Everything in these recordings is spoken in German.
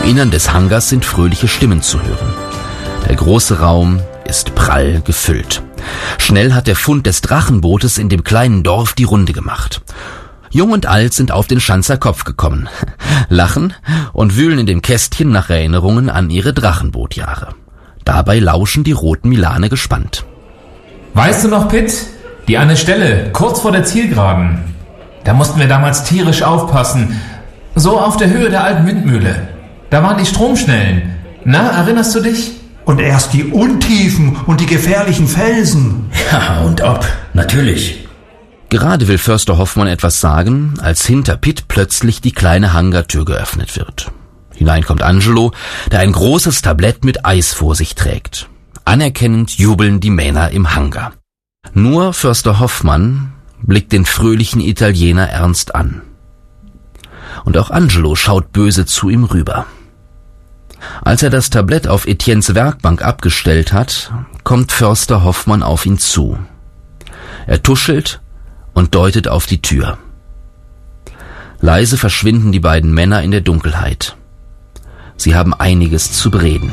Innern des Hangars sind fröhliche Stimmen zu hören. Der große Raum ist prall gefüllt. Schnell hat der Fund des Drachenbootes in dem kleinen Dorf die Runde gemacht. Jung und alt sind auf den Schanzer Kopf gekommen, lachen und wühlen in dem Kästchen nach Erinnerungen an ihre Drachenbootjahre. Dabei lauschen die roten Milane gespannt. Weißt du noch, Pitt? Die eine Stelle, kurz vor der Zielgeraden. Da mussten wir damals tierisch aufpassen. So auf der Höhe der alten Windmühle. Da waren die Stromschnellen. Na, erinnerst du dich? Und erst die Untiefen und die gefährlichen Felsen. Ja, und ob, natürlich. Gerade will Förster Hoffmann etwas sagen, als hinter Pitt plötzlich die kleine Hangartür geöffnet wird. Hinein kommt Angelo, der ein großes Tablett mit Eis vor sich trägt. Anerkennend jubeln die Männer im Hangar. Nur Förster Hoffmann blickt den fröhlichen Italiener ernst an. Und auch Angelo schaut böse zu ihm rüber. Als er das Tablett auf Etiennes Werkbank abgestellt hat, kommt Förster Hoffmann auf ihn zu. Er tuschelt und deutet auf die Tür. Leise verschwinden die beiden Männer in der Dunkelheit. Sie haben einiges zu bereden.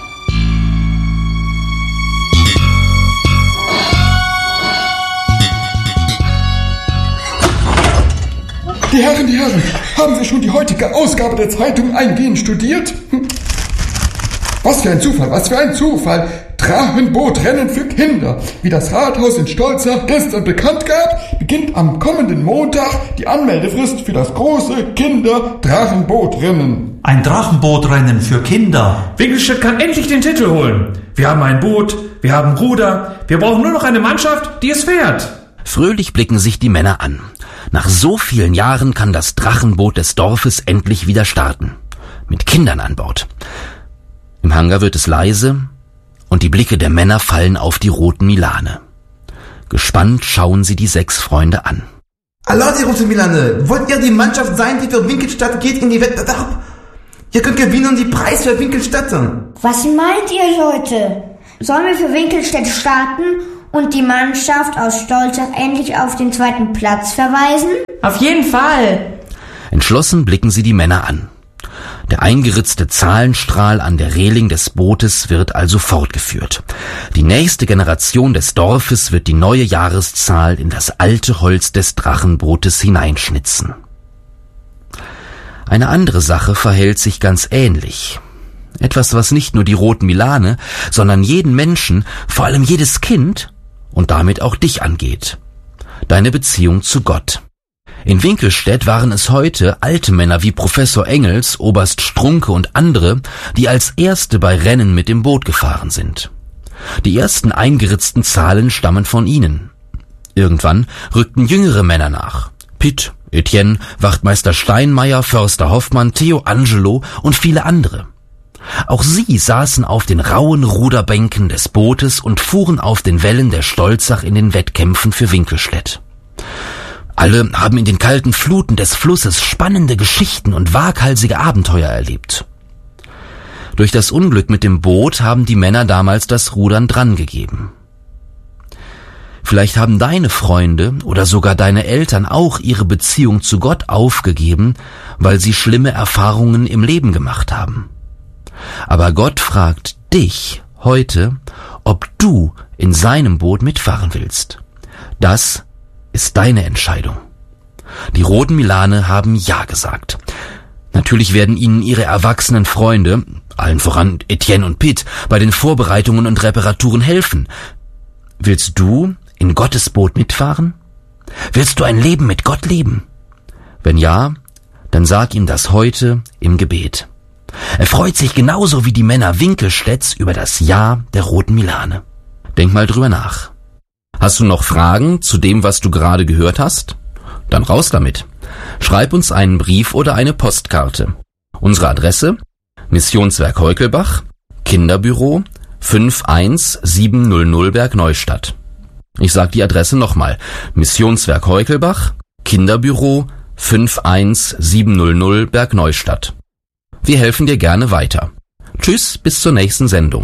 Die Herren, haben Sie schon die heutige Ausgabe der Zeitung eingehend studiert? Was für ein Zufall. Drachenbootrennen für Kinder. Wie das Rathaus in Stolzach gestern bekannt gab, beginnt am kommenden Montag die Anmeldefrist für das große Kinder-Drachenbootrennen. Ein Drachenbootrennen für Kinder. Winkelstedt kann endlich den Titel holen. Wir haben ein Boot, wir haben Ruder, wir brauchen nur noch eine Mannschaft, die es fährt. Fröhlich blicken sich die Männer an. Nach so vielen Jahren kann das Drachenboot des Dorfes endlich wieder starten. Mit Kindern an Bord. Im Hangar wird es leise und die Blicke der Männer fallen auf die roten Milane. Gespannt schauen sie die 6 Freunde an. Hallo, die roten Milane. Wollt ihr die Mannschaft sein, die für Winkelstadt geht in die Wettbewerb? Ihr könnt gewinnen die Preis für Winkelstadt. Was meint ihr, Leute? Sollen wir für Winkelstedt starten und die Mannschaft aus Stolzach endlich auf den 2. Platz verweisen? Auf jeden Fall. Entschlossen blicken sie die Männer an. Der eingeritzte Zahlenstrahl an der Reling des Bootes wird also fortgeführt. Die nächste Generation des Dorfes wird die neue Jahreszahl in das alte Holz des Drachenbootes hineinschnitzen. Eine andere Sache verhält sich ganz ähnlich. Etwas, was nicht nur die roten Milane, sondern jeden Menschen, vor allem jedes Kind und damit auch dich angeht. Deine Beziehung zu Gott. In Winkelstedt waren es heute alte Männer wie Professor Engels, Oberst Strunke und andere, die als Erste bei Rennen mit dem Boot gefahren sind. Die ersten eingeritzten Zahlen stammen von ihnen. Irgendwann rückten jüngere Männer nach. Pitt, Etienne, Wachtmeister Steinmeier, Förster Hoffmann, Theo Angelo und viele andere. Auch sie saßen auf den rauen Ruderbänken des Bootes und fuhren auf den Wellen der Stolzach in den Wettkämpfen für Winkelstedt. Alle haben in den kalten Fluten des Flusses spannende Geschichten und waghalsige Abenteuer erlebt. Durch das Unglück mit dem Boot haben die Männer damals das Rudern drangegeben. Vielleicht haben deine Freunde oder sogar deine Eltern auch ihre Beziehung zu Gott aufgegeben, weil sie schlimme Erfahrungen im Leben gemacht haben. Aber Gott fragt dich heute, ob du in seinem Boot mitfahren willst. Das ist deine Entscheidung. Die roten Milane haben Ja gesagt. Natürlich werden ihnen ihre erwachsenen Freunde, allen voran Etienne und Pitt, bei den Vorbereitungen und Reparaturen helfen. Willst du in Gottes Boot mitfahren? Willst du ein Leben mit Gott leben? Wenn ja, dann sag ihm das heute im Gebet. Er freut sich genauso wie die Männer Winkelstedts über das Ja der roten Milane. Denk mal drüber nach. Hast du noch Fragen zu dem, was du gerade gehört hast? Dann raus damit. Schreib uns einen Brief oder eine Postkarte. Unsere Adresse: Missionswerk Heukelbach, Kinderbüro 51700 Bergneustadt. Ich sag die Adresse nochmal. Missionswerk Heukelbach, Kinderbüro 51700 Bergneustadt. Wir helfen dir gerne weiter. Tschüss, bis zur nächsten Sendung.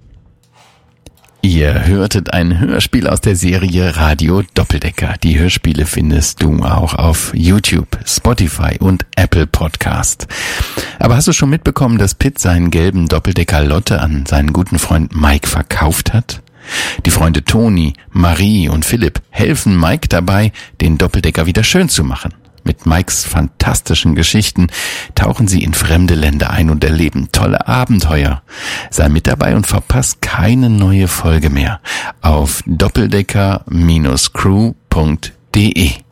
Ihr hörtet ein Hörspiel aus der Serie Radio Doppeldecker. Die Hörspiele findest du auch auf YouTube, Spotify und Apple Podcast. Aber hast du schon mitbekommen, dass Pitt seinen gelben Doppeldecker Lotte an seinen guten Freund Mike verkauft hat? Die Freunde Toni, Marie und Philipp helfen Mike dabei, den Doppeldecker wieder schön zu machen. Mit Mikes fantastischen Geschichten tauchen sie in fremde Länder ein und erleben tolle Abenteuer. Sei mit dabei und verpass keine neue Folge mehr auf doppeldecker-crew.de.